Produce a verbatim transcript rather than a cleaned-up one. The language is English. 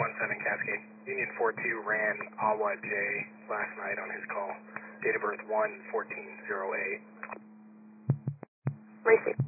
one seven Cascade. Union four two ran Awa J last night on his call. Date of birth one fourteen oh eight. Racing.